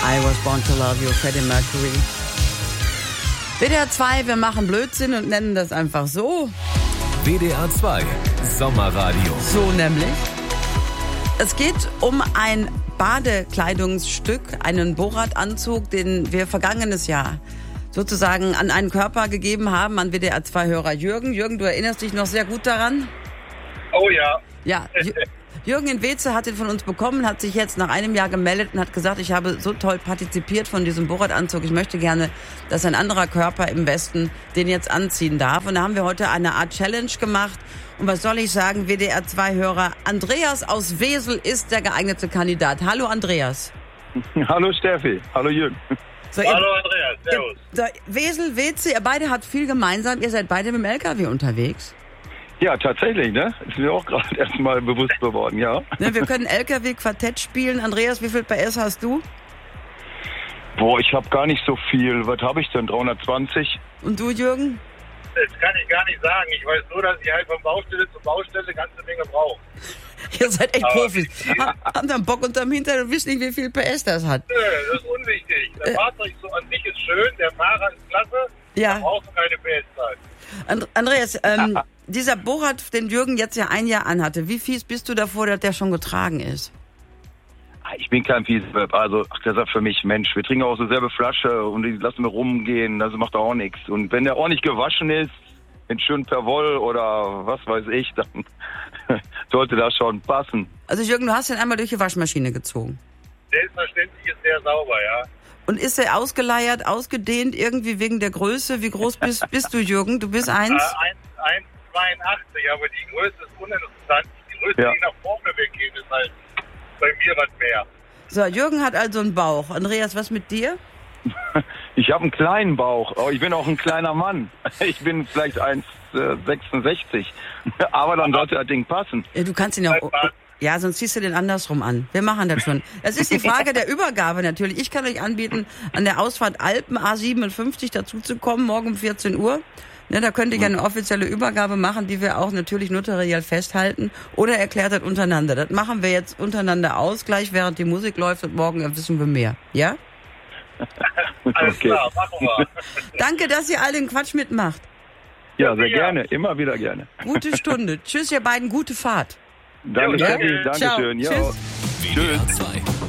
I Was Born to Love You, Freddie Mercury. WDR 2, wir machen Blödsinn und nennen das einfach so. WDR 2, Sommerradio. So nämlich. Es geht um ein Badekleidungsstück, einen Borat-Anzug, den wir vergangenes Jahr sozusagen an einen Körper gegeben haben, an WDR 2-Hörer Jürgen. Jürgen, du erinnerst dich noch sehr gut daran? Oh ja. Ja, Jürgen in Weeze hat den von uns bekommen, hat sich jetzt nach einem Jahr gemeldet und hat gesagt, ich habe so toll partizipiert von diesem Borat-Anzug. Ich möchte gerne, dass ein anderer Körper im Westen den jetzt anziehen darf. Und da haben wir heute eine Art Challenge gemacht. Und was soll ich sagen, WDR 2-Hörer, Andreas aus Wesel ist der geeignete Kandidat. Hallo Andreas. Hallo Steffi, hallo Jürgen. So, hallo Andreas, servus. Wesel, Weeze, ihr beide habt viel gemeinsam. Ihr seid beide mit dem LKW unterwegs. Ja, tatsächlich, ne? Ist mir auch gerade erst mal bewusst geworden, ja. Ne, wir können LKW-Quartett spielen. Andreas, wie viel PS hast du? Boah, ich habe gar nicht so viel. Was habe ich denn? 320? Und du, Jürgen? Das kann ich gar nicht sagen. Ich weiß nur, dass ich halt von Baustelle zu Baustelle eine ganze Menge brauche. Ihr seid echt Profis. Haben dann Bock unterm Hintern und wisst nicht, wie viel PS das hat. Nö, das ist unwichtig. Das Fahrzeug so an sich ist schön, der Fahrer ist klasse, Ja. da brauchst du keine PS-Zeit. Andreas, dieser Borat, den Jürgen jetzt ja ein Jahr anhatte, wie fies bist du davor, dass der schon getragen ist? Ich bin kein Fiesweb. Also, der sagt für mich, Mensch, wir trinken auch so selbe Flasche und die lassen wir rumgehen, also macht auch nichts. Und wenn der ordentlich gewaschen ist, in schön Perwoll oder was weiß ich, dann sollte das schon passen. Also Jürgen, du hast den einmal durch die Waschmaschine gezogen. Selbstverständlich ist der sauber, ja. Und ist er ausgeleiert, ausgedehnt, irgendwie wegen der Größe? Wie groß bist du, Jürgen? Du bist 1? 1,82, aber die Größe ist uninteressant. Die Größe, die nach vorne weggeht, ist halt bei mir was mehr. So, Jürgen hat also einen Bauch. Andreas, was mit dir? Ich habe einen kleinen Bauch, aber ich bin auch ein kleiner Mann. Ich bin vielleicht 1,66. Aber dann sollte das Ding passen. Ja, du kannst ihn ja auch... Ja, sonst ziehst du den andersrum an. Wir machen das schon. Es ist die Frage der Übergabe natürlich. Ich kann euch anbieten, an der Ausfahrt Alpen A57 dazu zu kommen, morgen um 14 Uhr. Ne, da könnt ihr eine offizielle Übergabe machen, die wir auch natürlich notariell festhalten. Oder erklärt das untereinander. Das machen wir jetzt untereinander aus, gleich während die Musik läuft und morgen wissen wir mehr. Ja? Alles klar, machen wir. Danke, dass ihr all den Quatsch mitmacht. Ja, sehr gerne. Immer wieder gerne. Gute Stunde. Tschüss, ihr beiden. Gute Fahrt. Danke, Ja? Steffi. Dankeschön. Ciao. Ja. Tschüss. WDR 2.